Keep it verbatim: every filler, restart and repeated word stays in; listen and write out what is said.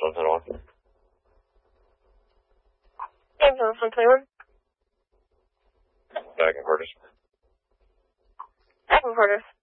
one ten one. Ambulance one twenty-one. Back in quarters. Back in quarters.